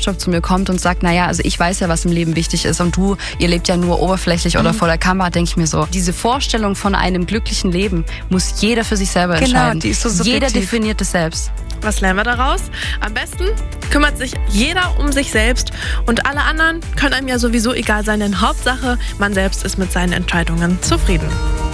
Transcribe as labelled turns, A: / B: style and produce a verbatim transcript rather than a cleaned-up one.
A: Coachjob zu mir kommt und sagt, naja, also ich weiß ja, was im Leben wichtig ist und du, ihr lebt ja nur oberflächlich mhm. oder vor der Kamera, denke ich mir so, diese Vorstellung von einem glücklichen Leben muss jeder für sich selber entscheiden.
B: Genau, die ist so subjektiv.
A: Jeder definiert es selbst.
C: Was lernen wir daraus? Am besten kümmert sich jeder um sich selbst und alle anderen können einem ja sowieso egal sein, denn Hauptsache, man selbst ist mit seinen Entscheidungen zufrieden.